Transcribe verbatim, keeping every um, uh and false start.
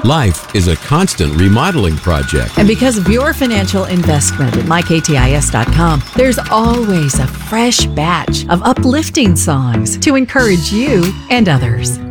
Life is a constant remodeling project. And because of your financial investment at my k t i s dot com, there's always a fresh batch of uplifting songs to encourage you and others.